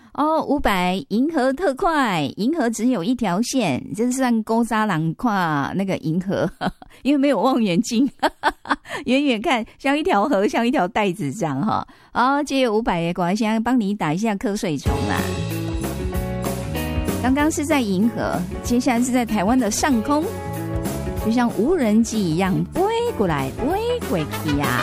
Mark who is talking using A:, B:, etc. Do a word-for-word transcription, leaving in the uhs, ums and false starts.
A: 哦，五百银河特快，银河只有一条线，这算勾沙朗跨那个银河，因为没有望远镜，远远看像一条河，像一条带子这样哈。哦，借五百的瓜香帮你打一下瞌睡虫啦。刚刚是在银河，接下来是在台湾的上空，就像无人机一样飞过来，飞过去呀。